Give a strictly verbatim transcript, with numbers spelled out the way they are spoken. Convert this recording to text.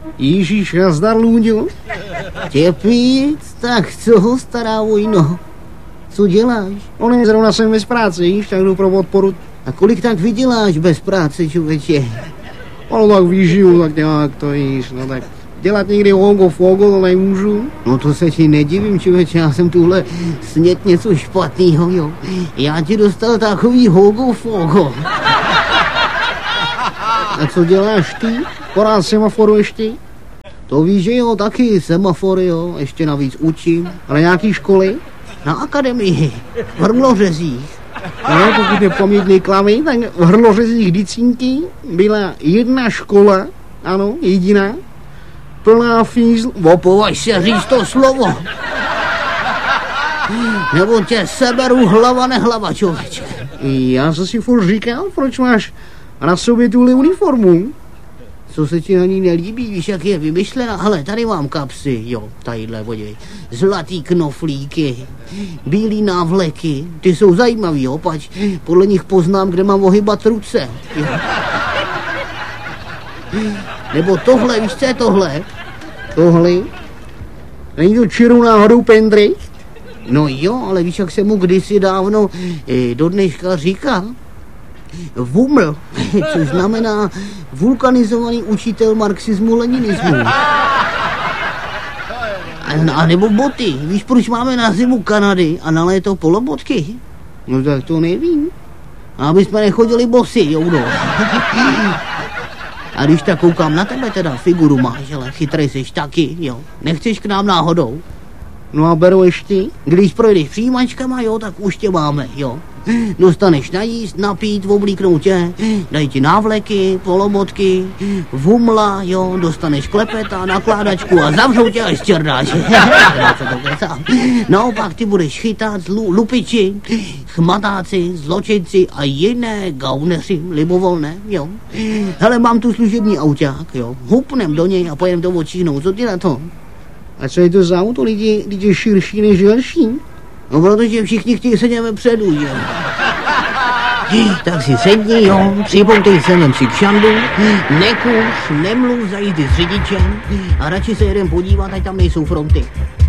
Ježíš, nazdar, Lůňo. Těpic, tak co ho stará vojno? Co děláš? On zrovna jsem bez práce, víš, tak jdu pro podporu. A kolik tak vyděláš bez práce, člověče? No tak vyžiju, tak nějak to jíš, no tak dělat někdy hogo fogo, to nemůžu. No to se ti nedivím, člověče, já jsem tuhle snět něco špatného, jo. Já ti dostal takový hogo fogo. A co děláš ty? Porád semaforu ještě? To víš, že jo, taky semafory, jo, ještě navíc učím. A na nějaký školy? Na akademii, v Hrmlořezích. No, pokud je paměť neklaví, tak v Hrmlořezích Dicínky byla jedna škola, ano, jediná, plná fízl. Opovaž se říct to slovo. Nebo tě seberu hlava nehlava, člověče. Já jsem si furt říkal, proč máš na sobě tuhle uniformu? Co se ti na ní nelíbí, víš, jak je vymyšlená? Hele, tady mám kapsy, jo, tadyhle, podívej. Zlatý knoflíky, bílý návleky, ty jsou zajímavý, jo, pač podle nich poznám, kde mám ohybat ruce. Jo. Nebo tohle, víš, co je tohle? Tohle? Není to čiru náhodou pendry? No jo, ale víš, jak se mu kdysi dávno eh, do dneška říká? Vuml, což znamená vulkanizovaný učitel marxismu-leninismu. A, a nebo boty. Víš, proč máme na zimu Kanady a na léto polobotky? No tak to nevím. Aby jsme nechodili bosy, joudo. A když tak koukám na tebe teda, figuru máš, ale chytrej jsi taky, jo. Nechceš k nám náhodou? No a beru ještě. Když projdeš přijímačkama, jo, tak už tě máme, jo. Dostaneš najíst, napít, oblíknout tě, dají ti návleky, polobotky, vumla, jo, dostaneš klepeta, nakládačku a zavřou tě až čerdáš. No, pak ty budeš chytat lu, lupiči, chmatáci, zločinci a jiné gauneři, libovolné, jo. Hele, mám tu služební auták, jo, hupnem do něj a pojedem to odčíhnout, co ty na to? A co je to za auto, lidi, lidi širší než delší? No, protože všichni chtějí sedět vepředu, jo. Tak si sedni, jo, připoutej se jen si k šandu, nekuř, nemluv za jízdy s řidičem a radši se jeden podívat, ať tam nejsou fronty.